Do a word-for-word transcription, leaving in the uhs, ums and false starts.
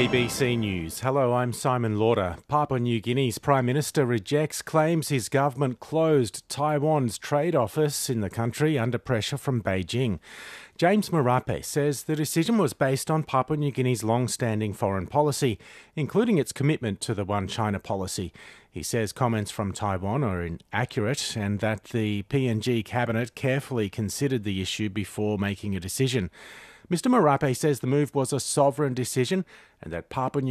A B C News. Hello, I'm Simon Lauder. Papua New Guinea's Prime Minister rejects claims his government closed Taiwan's trade office in the country under pressure from Beijing. James Marape says the decision was based on Papua New Guinea's long-standing foreign policy, including its commitment to the One China policy. He says comments from Taiwan are inaccurate and that the P N G cabinet carefully considered the issue before making a decision. Mister Marape says the move was a sovereign decision and that Papua New